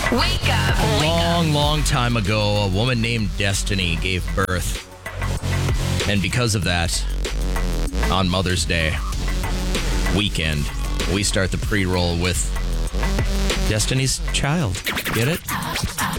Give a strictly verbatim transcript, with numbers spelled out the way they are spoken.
Wake up. A Wake long, up. long time ago, a woman named Destiny gave birth. And because of that, on Mother's Day weekend, we start the pre-roll with Destiny's Child. Get it?